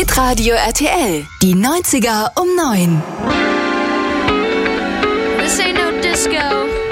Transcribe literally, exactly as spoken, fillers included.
Hitradio R T L, die neunziger um neun. This ain't no disco.